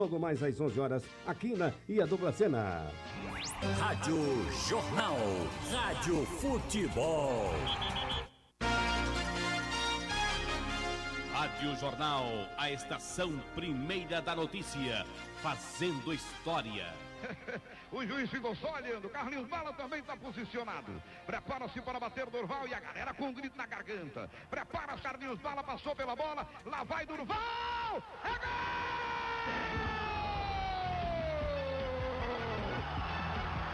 Logo mais às 11 horas, aqui na E a Dupla Cena. Rádio Jornal, Rádio Futebol. Rádio Jornal, a estação primeira da notícia, fazendo história. O juiz ficou só olhando, Carlinhos Bala também está posicionado. Prepara-se para bater Durval e a galera com um grito na garganta. Prepara-se, Carlinhos Bala passou pela bola, lá vai Durval! É gol!